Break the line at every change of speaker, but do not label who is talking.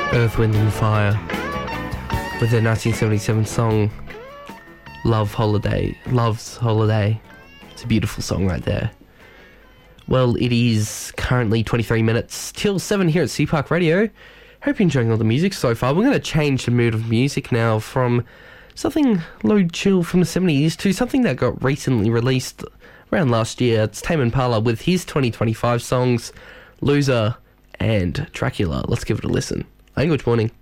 Earth, Wind and Fire with their 1977 song Love's Holiday. It's a beautiful song right there. Well, it is currently 23 minutes till 7 here at C-Park Radio. Hope you're enjoying all the music so far. We're going to change the mood of music now from something low chill from the 70s to something that got recently released around last year. It's Tame Impala with his 2025 songs, Loser and Dracula. Let's give it a listen. Language Morning.